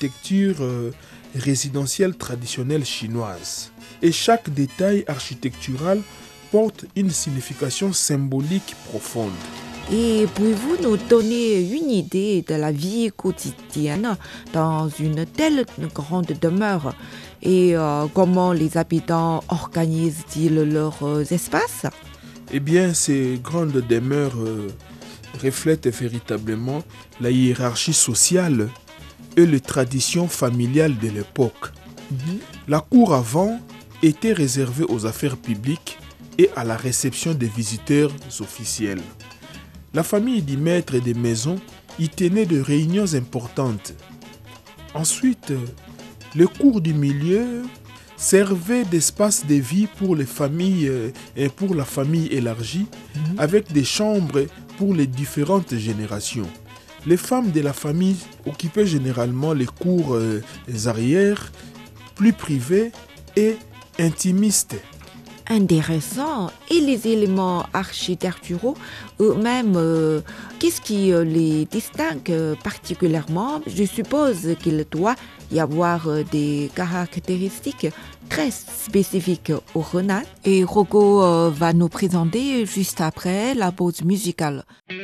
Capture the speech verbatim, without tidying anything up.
l'architecture euh, résidentielle traditionnelle chinoise. Et chaque détail architectural porte une signification symbolique profonde. Et pouvez-vous nous donner une idée de la vie quotidienne dans une telle grande demeure et euh, comment les habitants organisent-ils leurs euh, espaces? Eh bien, ces grandes demeures euh, reflètent véritablement la hiérarchie sociale et les traditions familiales de l'époque. Mm-hmm. La cour avant était réservée aux affaires publiques et à la réception des visiteurs officiels. La famille du maître des maisons y tenait de réunions importantes. Ensuite, le cours du milieu servait d'espace de vie pour les familles et pour la famille élargie, mmh. avec des chambres pour les différentes générations. Les femmes de la famille occupaient généralement les cours euh, arrière, plus privées et intimistes. Intéressant. Et les éléments architecturaux eux-mêmes, euh, qu'est-ce qui euh, les distingue particulièrement? Je suppose qu'il doit y avoir euh, des caractéristiques très spécifiques au Henan. Et Rocco euh, va nous présenter juste après la pause musicale.